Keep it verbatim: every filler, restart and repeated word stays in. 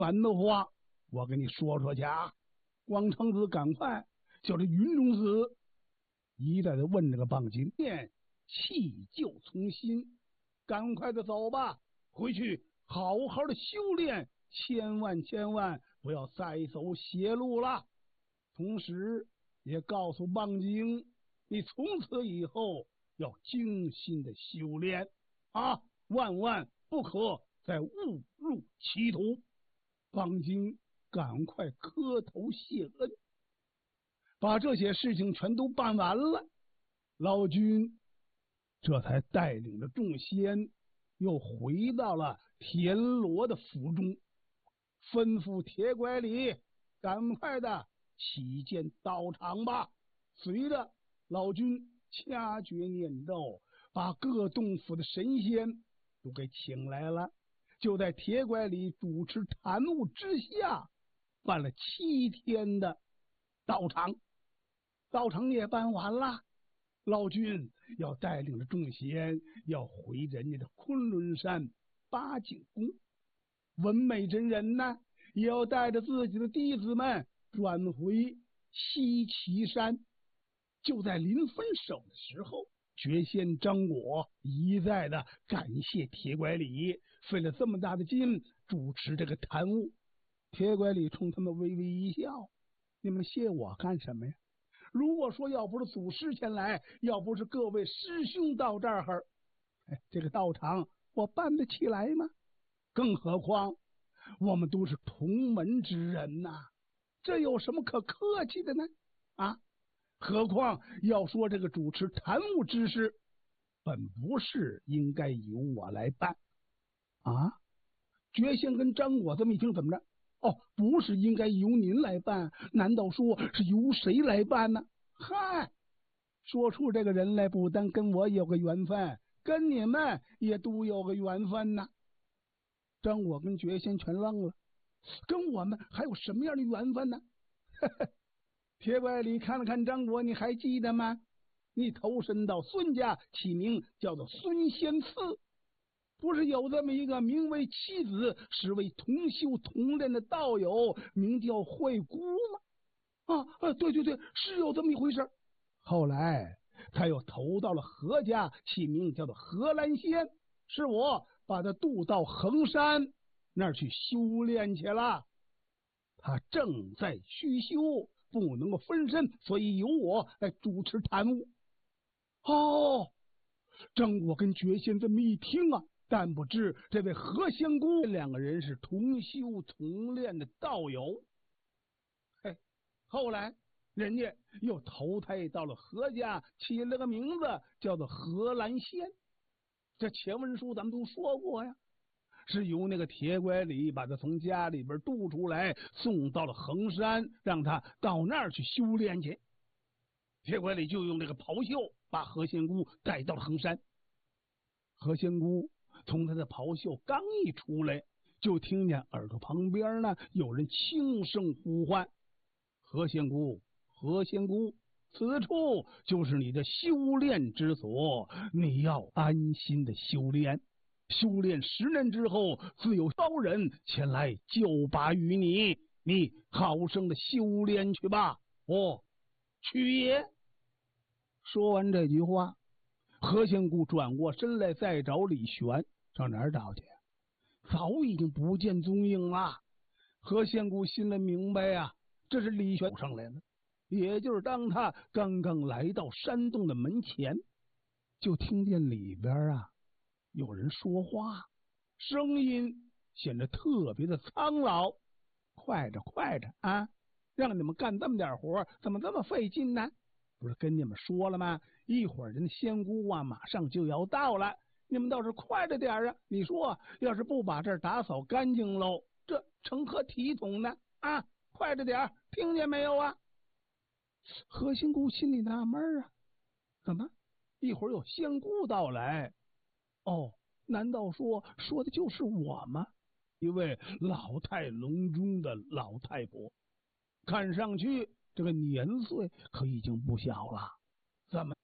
烦的话，我跟你说说去啊。光成子赶快叫这云中子一再的问这个棒金念弃旧从新，赶快的走吧，回去好好的修炼，千万千万不要再走邪路了。同时也告诉棒金，你从此以后要精心的修炼啊，万万不可再误入歧途。棒金赶快磕头谢恩，把这些事情全都办完了。老君这才带领着众仙又回到了田螺的府中，吩咐铁拐李赶快的起建道场吧。随着老君掐诀念咒，把各洞府的神仙都给请来了，就在铁拐李主持坛务之下办了七天的道场。道场也办完了，老君要带领着众仙要回人家的昆仑山八景宫，文美真人呢也要带着自己的弟子们转回西岐山。就在临分手的时候，绝仙张果一再的感谢铁拐李费了这么大的劲主持这个坛务。铁拐李冲他们微微一笑，你们谢我干什么呀？如果说要不是祖师前来，要不是各位师兄到这儿，哎，这个道场我办得起来吗？更何况我们都是同门之人呐、啊，这有什么可客气的呢？啊，何况要说这个主持坛务之事，本不是应该由我来办啊。觉仙跟张果这么一听，怎么着？哦，不是应该由您来办，难道说是由谁来办呢？嗨，说出这个人来，不但跟我有个缘分，跟你们也都有个缘分呐。张果跟觉仙全愣了，跟我们还有什么样的缘分呢？铁拐李看了看张果，你还记得吗？你投身到孙家，起名叫做孙仙赐，不是有这么一个名为妻子，实为同修同练的道友，名叫惠姑吗？啊啊，对对对，是有这么一回事。后来他又投到了何家，起名叫做何兰仙，是我把他渡到衡山那儿去修炼去了。他正在虚修，不能够分身，所以由我来主持坛务。哦，张果跟觉仙这么一听啊，但不知这位何仙姑两个人是同修同练的道友。嘿，后来人家又投胎到了何家，起了个名字叫做何兰仙。这前文书咱们都说过呀，是由那个铁拐李把他从家里边渡出来，送到了衡山，让他到那儿去修炼去。铁拐李就用这个袍袖把何仙姑带到了衡山。何仙姑从他的袍袖刚一出来，就听见耳朵旁边呢有人轻声呼唤：何仙姑，何仙姑，此处就是你的修炼之所，你要安心的修炼。修炼十年之后，自有高人前来救拔于你，你好生的修炼去吧。哦，去也。说完这句话，何仙姑转过身来，再找李玄，上哪儿找去？早已经不见踪影了。何仙姑心里明白呀、啊，这是李玄上来了。也就是当他刚刚来到山洞的门前，就听见里边啊有人说话，声音显得特别的苍老。快着快着啊，让你们干这么点活，怎么这么费劲呢？不是跟你们说了吗？一会儿人仙姑啊马上就要到了，你们倒是快着点啊！你说要是不把这儿打扫干净喽，这成何体统呢？啊，快着点，听见没有啊？何仙姑心里纳闷啊，怎么一会儿有仙姑到来？哦，难道说说的就是我吗？一位老态龙钟的老太婆，看上去这个年岁可已经不小了，怎么